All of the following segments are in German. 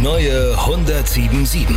neue 107.7.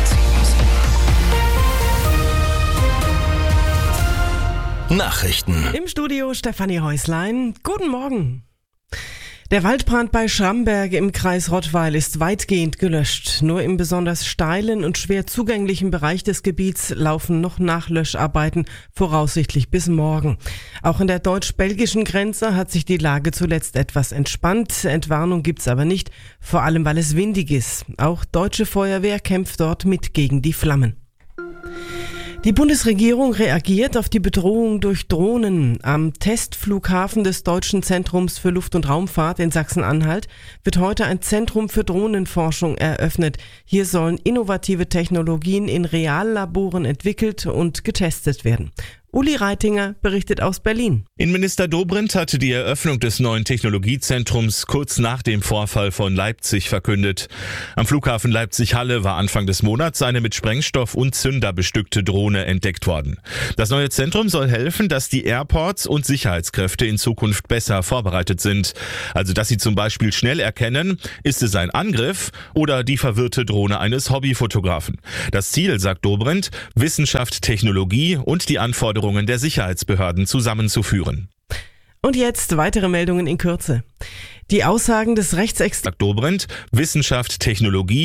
Nachrichten. Im Studio Stefanie Häuslein. Guten Morgen. Der Waldbrand bei Schramberg im Kreis Rottweil ist weitgehend gelöscht. Nur im besonders steilen und schwer zugänglichen Bereich des Gebiets laufen noch Nachlöscharbeiten, voraussichtlich bis morgen. Auch an der deutsch-belgischen Grenze hat sich die Lage zuletzt etwas entspannt. Entwarnung gibt's aber nicht, vor allem weil es windig ist. Auch deutsche Feuerwehr kämpft dort mit gegen die Flammen. Die Bundesregierung reagiert auf die Bedrohung durch Drohnen. Am Testflughafen des Deutschen Zentrums für Luft- und Raumfahrt in Sachsen-Anhalt wird heute ein Zentrum für Drohnenforschung eröffnet. Hier sollen innovative Technologien in Reallaboren entwickelt und getestet werden. Uli Reitinger berichtet aus Berlin. Innenminister Dobrindt hatte die Eröffnung des neuen Technologiezentrums kurz nach dem Vorfall von Leipzig verkündet. Am Flughafen Leipzig-Halle war Anfang des Monats eine mit Sprengstoff und Zünder bestückte Drohne entdeckt worden. Das neue Zentrum soll helfen, dass die Airports und Sicherheitskräfte in Zukunft besser vorbereitet sind. Also dass sie zum Beispiel schnell erkennen, ist es ein Angriff oder die verwirrte Drohne eines Hobbyfotografen. Das Ziel, sagt Dobrindt, Wissenschaft, Technologie und die Anforderungen der Sicherheitsbehörden zusammenzuführen. Und jetzt weitere Meldungen in Kürze. Die Aussagen des Sagt Dobrindt, Wissenschaft, Technologie